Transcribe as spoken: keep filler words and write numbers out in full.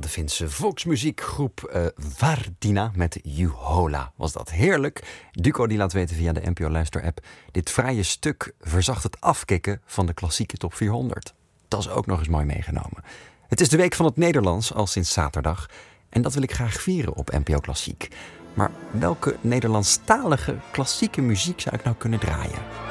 de Finse volksmuziekgroep uh, Vardina met Juhola. Was dat heerlijk? Duco die laat weten via de N P O Luister-app. Dit fraaie stuk verzacht het afkicken van de klassieke top vierhonderd. Dat is ook nog eens mooi meegenomen. Het is de week van het Nederlands, al sinds zaterdag. En dat wil ik graag vieren op N P O Klassiek. Maar welke Nederlandstalige klassieke muziek zou ik nou kunnen draaien?